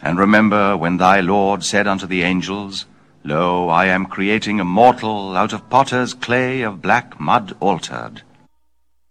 And remember when thy Lord said unto the angels, Lo, I am creating a mortal out of potter's clay of black mud altered.